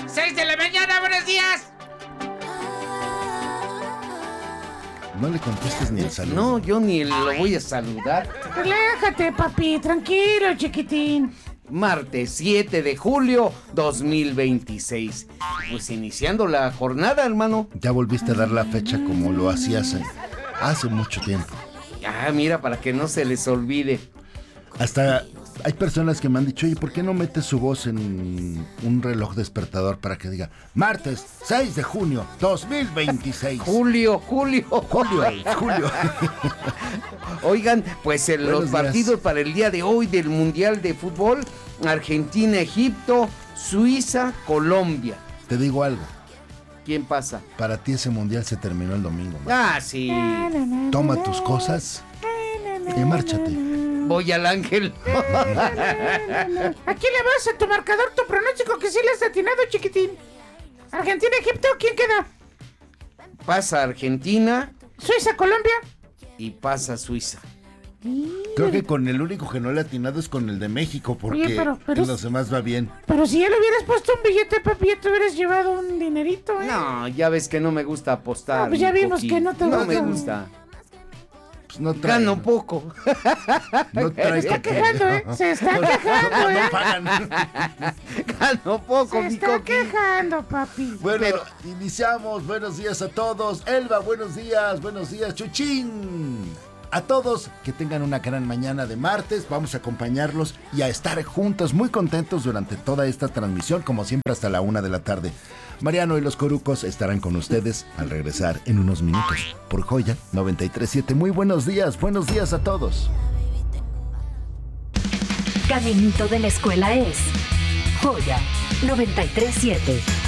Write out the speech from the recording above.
6 de la mañana, buenos días. No le contestes ni el saludo. No, yo ni lo voy a saludar. Relájate, papi, tranquilo, chiquitín. Martes 7 de julio 2026. Pues iniciando la jornada, hermano. Ya volviste a dar la fecha como lo hacías hace mucho tiempo. Ah, mira, para que no se les olvide. Hasta hay personas que me han dicho, oye, ¿por qué no metes su voz en un reloj despertador para que diga martes 6 de junio 2026? Julio. Julio. Oigan, pues en Buenos los partidos días. para el día de hoy del Mundial de Fútbol, Argentina, Egipto, Suiza, Colombia. Te digo algo, ¿Quién pasa? para ti ese mundial se terminó el domingo, man. Ah, sí. Toma tus cosas y márchate. Voy al Ángel. ¿A quién le vas a tu marcador, tu pronóstico que sí le has atinado, chiquitín? ¿Argentina, Egipto? ¿Quién queda? Pasa Argentina ¿Suiza, Colombia? y pasa Suiza. Creo que con el único que no le ha atinado es con el de México, porque Oye, pero en los demás va bien. Pero si ya le hubieras puesto un billete, papi, ya te hubieras llevado un dinerito, ¿eh? No, ya ves que no me gusta apostar. No, pues ya mi vimos Coqui. que no te No gusta. me gusta. Pues no trae. Gano poco. No trae Se está que- quejando, ¿eh? Se está quejando, ¿eh? No pagan. Gano poco, Se mi está Coqui. quejando, papi. Bueno, Pero- iniciamos. Buenos días a todos. Elba, buenos días. Buenos días, Chuchín. A todos, que tengan una gran mañana de martes. Vamos a acompañarlos y a estar juntos, muy contentos durante toda esta transmisión, como siempre hasta la 1 de la tarde. Mariano y los Corucos estarán con ustedes al regresar en unos minutos por Joya 93.7. Muy buenos días a todos. Caminito de la escuela es Joya 93.7.